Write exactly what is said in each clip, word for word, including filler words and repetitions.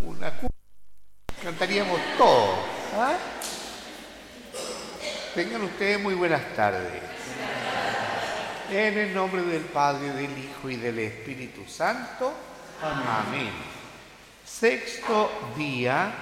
una cumbia, cantaríamos todo. ¿Ah? Tengan ustedes muy buenas tardes. En el nombre del Padre, del Hijo y del Espíritu Santo. Amén. Amén. Sexto día.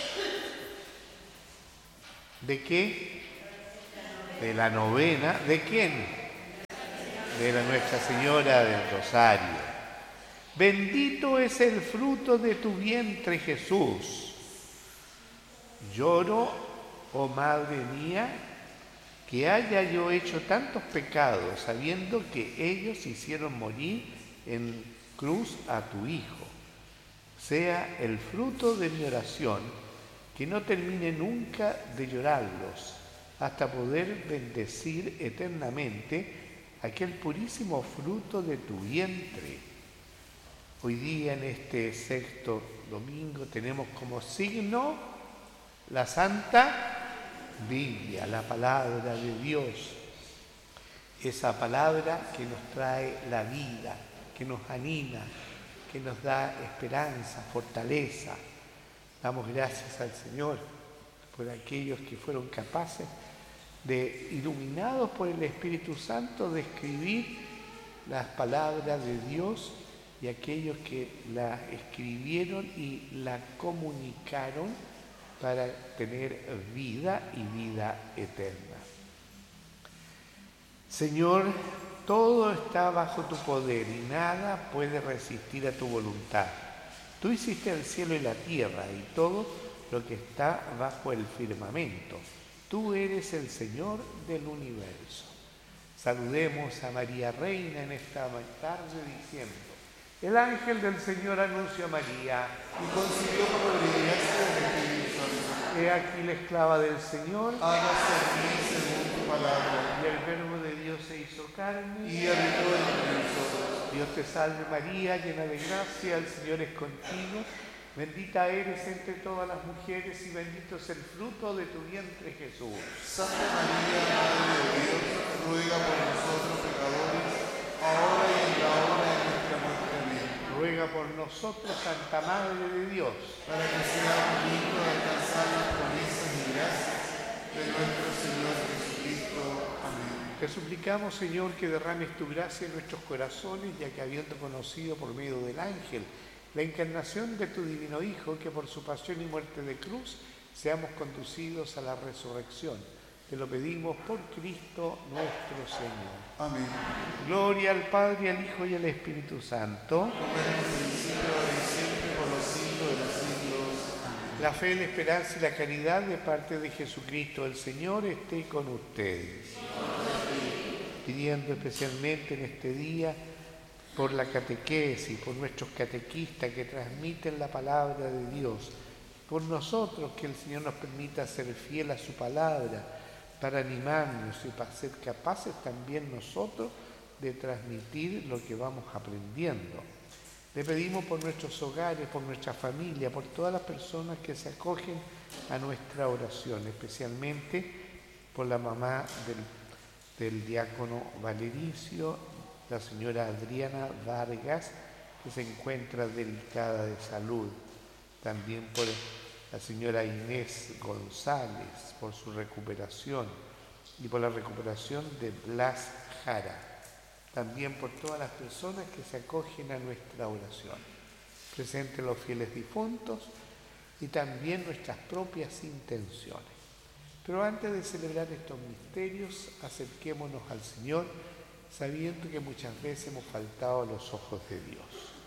¿De qué? De la novena. ¿De quién? De la Nuestra Señora del Rosario. Bendito es el fruto de tu vientre, Jesús. Lloro, oh Madre mía, que haya yo hecho tantos pecados, sabiendo que ellos hicieron morir en cruz a tu Hijo. Sea el fruto de mi oración, que no termine nunca de llorarlos, hasta poder bendecir eternamente aquel purísimo fruto de tu vientre. Hoy día, en este sexto domingo, tenemos como signo la Santa Biblia, la palabra de Dios, esa palabra que nos trae la vida, que nos anima, que nos da esperanza, fortaleza. Damos gracias al Señor por aquellos que fueron capaces de, iluminados por el Espíritu Santo, de escribir las palabras de Dios, y aquellos que la escribieron y la comunicaron para tener vida y vida eterna. Señor, todo está bajo tu poder y nada puede resistir a tu voluntad. Tú hiciste el cielo y la tierra y todo lo que está bajo el firmamento. Tú eres el Señor del universo. Saludemos a María Reina en esta tarde diciendo: el ángel del Señor anunció a María y concibió por obediencia del Espíritu Santo. He aquí la esclava del Señor, hágase en mí según tu palabra. Y el verbo de Dios se hizo carne y habitó entre nosotros. Dios te salve María, llena de gracia, el Señor es contigo. Bendita eres entre todas las mujeres y bendito es el fruto de tu vientre, Jesús. Santa María, Madre de Dios, ruega por nosotros pecadores, ahora y en la hora de nuestra muerte. Amén. Ruega por nosotros, Santa Madre de Dios, para que seamos dignos de alcanzar las promesas y gracias de nuestro Señor Jesucristo. Amén. Te suplicamos, Señor, que derrames tu gracia en nuestros corazones, ya que habiendo conocido por medio del ángel la encarnación de tu divino Hijo, que por su pasión y muerte de cruz seamos conducidos a la resurrección. Te lo pedimos por Cristo nuestro Señor. Amén. Gloria al Padre, al Hijo y al Espíritu Santo. Como en el principio, ahora y siempre, por los siglos de los siglos. Amén. La fe, la esperanza y la caridad de parte de Jesucristo el Señor esté con ustedes. Pidiendo especialmente en este día por la catequesis, por nuestros catequistas que transmiten la palabra de Dios, por nosotros, que el Señor nos permita ser fiel a su palabra para animarnos y para ser capaces también nosotros de transmitir lo que vamos aprendiendo. Le pedimos por nuestros hogares, por nuestra familia, por todas las personas que se acogen a nuestra oración, especialmente por la mamá del, del diácono Valericio, la señora Adriana Vargas, que se encuentra delicada de salud. También por la señora Inés González, por su recuperación, y por la recuperación de Blas Jara. También por todas las personas que se acogen a nuestra oración. Presente los fieles difuntos y también nuestras propias intenciones. Pero antes de celebrar estos misterios, acerquémonos al Señor, sabiendo que muchas veces hemos faltado a los ojos de Dios.